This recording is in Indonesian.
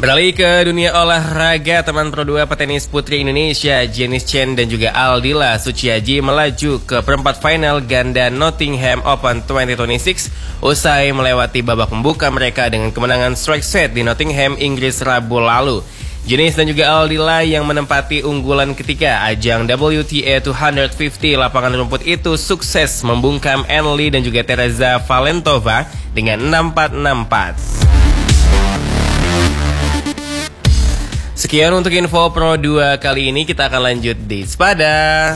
Beralih ke dunia olahraga, teman Pro 2 petenis putri Indonesia Janice Chen dan juga Aldila Suciaji melaju ke perempat final ganda Nottingham Open 2026 usai melewati babak pembuka mereka dengan kemenangan straight set di Nottingham, Inggris Rabu lalu. Janice dan juga Aldila yang menempati unggulan ketiga ajang WTA 250 lapangan rumput itu sukses membungkam Ann Lee dan juga Teresa Valentova dengan 6-4, 6-4. Sekian untuk info Pro 2 kali ini, kita akan lanjut di Spada.